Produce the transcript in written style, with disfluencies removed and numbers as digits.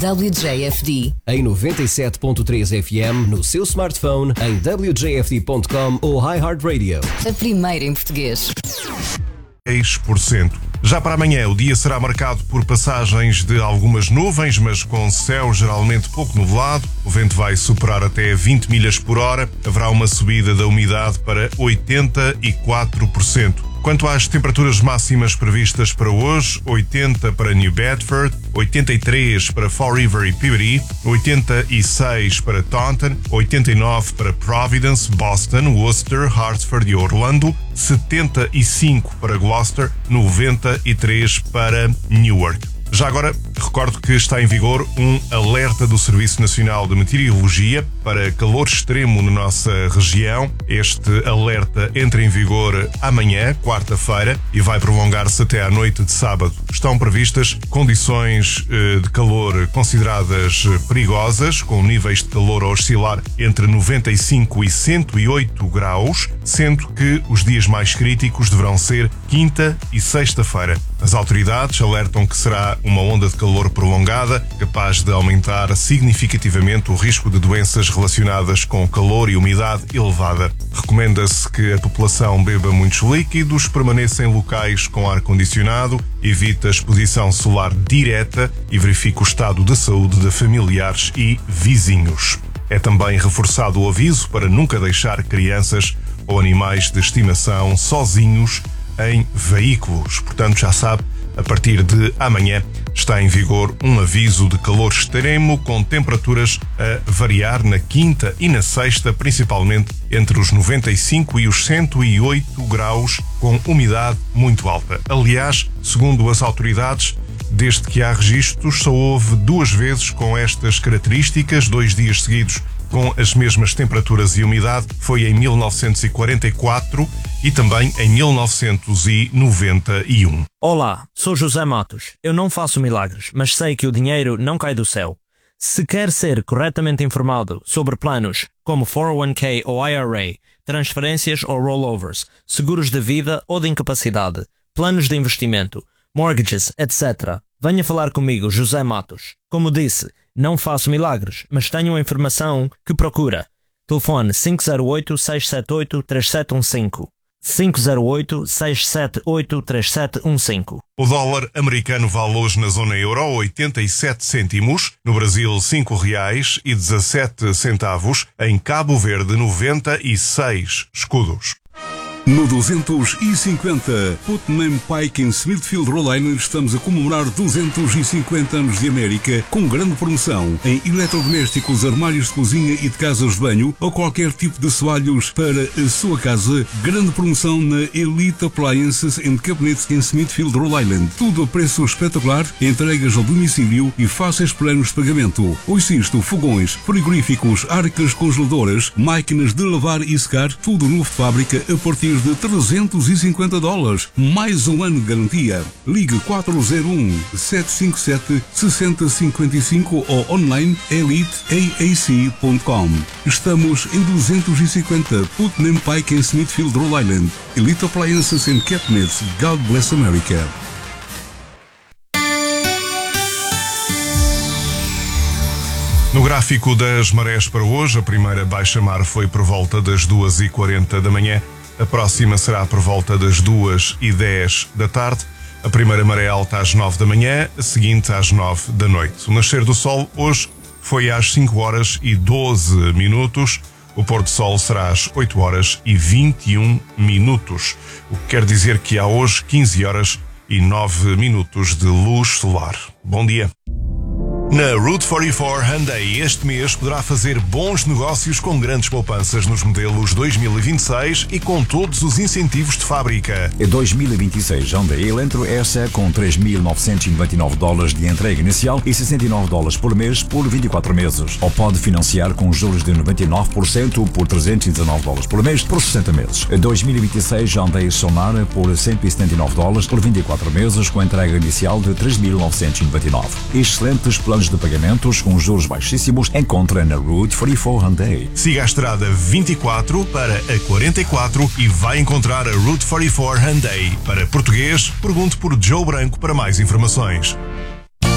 WJFD. Em 97.3 FM, no seu smartphone, em wjfd.com ou iHeartRadio. A primeira em português. 6%. Já para amanhã, o dia será marcado por passagens de algumas nuvens, mas com céu geralmente pouco nublado. O vento vai superar até 20 milhas por hora. Haverá uma subida da umidade para 84%. Quanto às temperaturas máximas previstas para hoje, 80 para New Bedford, 83 para Fall River e Peabody, 86 para Taunton, 89 para Providence, Boston, Worcester, Hartford e Orlando, 75 para Gloucester, 93 para Newark. Já agora, recordo que está em vigor um alerta do Serviço Nacional de Meteorologia para calor extremo na nossa região. Este alerta entra em vigor amanhã, quarta-feira, e vai prolongar-se até à noite de sábado. Estão previstas condições de calor consideradas perigosas, com níveis de calor a oscilar entre 95 e 108 graus, sendo que os dias mais críticos deverão ser quinta e sexta-feira. As autoridades alertam que será uma onda de calor prolongada, capaz de aumentar significativamente o risco de doenças relacionadas com calor e umidade elevada. Recomenda-se que a população beba muitos líquidos, permaneça em locais com ar-condicionado, evite a exposição solar direta e verifique o estado de saúde de familiares e vizinhos. É também reforçado o aviso para nunca deixar crianças ou animais de estimação sozinhos em veículos. Portanto, já sabe, a partir de amanhã está em vigor um aviso de calor extremo, com temperaturas a variar na quinta e na sexta, principalmente entre os 95 e os 108 graus, com umidade muito alta. Aliás, segundo as autoridades, desde que há registros, só houve 2 vezes com estas características, 2 dias seguidos com as mesmas temperaturas e umidade. Foi em 1944 e também em 1991. Olá, sou José Matos. Eu não faço milagres, mas sei que o dinheiro não cai do céu. Se quer ser corretamente informado sobre planos como 401k ou IRA, transferências ou rollovers, seguros de vida ou de incapacidade, planos de investimento, mortgages, etc., venha falar comigo, José Matos. Como disse, não faço milagres, mas tenho a informação que procura. Telefone 508-678-3715. 508-678-3715. O dólar americano vale hoje na zona euro 87 cêntimos, no Brasil R$5,17, em Cabo Verde 96 escudos. No 250, Putnam Pike em Smithfield, Rhode Island, estamos a comemorar 250 anos de América, com grande promoção em eletrodomésticos, armários de cozinha e de casas de banho, ou qualquer tipo de assoalhos para a sua casa. Grande promoção na Elite Appliances and Cabinets em Smithfield, Rhode Island. Tudo a preço espetacular, entregas ao domicílio e fáceis planos de pagamento. Ouça isto: fogões, frigoríficos, arcas congeladoras, máquinas de lavar e secar, tudo novo de fábrica a partir de $350, mais um ano de garantia. Ligue 401-757-6055 ou online eliteaac.com. Estamos em 250 Putnam Pike em Smithfield, Rhode Island. Elite Appliances and Cabinets. God bless America. No gráfico das marés para hoje, a primeira baixa-mar foi por volta das 2h40 da manhã. A próxima será por volta das 2h10 da tarde. A primeira maré alta às 9 da manhã, a seguinte às 9 da noite. O nascer do sol hoje foi às 5h12. O pôr do sol será às 8h21. O que quer dizer que há hoje 15h09 de luz solar. Bom dia. Na Route 44 Hyundai este mês poderá fazer bons negócios com grandes poupanças nos modelos 2026 e com todos os incentivos de fábrica. Em 2026, Hyundai Elantra S com $3.999 de entrega inicial e $69 por mês por 24 meses. Ou pode financiar com juros de 99% por $319 por mês por 60 meses. Em 2026, Hyundai Sonara por $179 por 24 meses com entrega inicial de $3.999. Excelentes planos de pagamentos com juros baixíssimos encontra na Route 44 Hyundai. Siga a estrada 24 para a 44 e vai encontrar a Route 44 Hyundai. Para português, pergunte por Joe Branco para mais informações.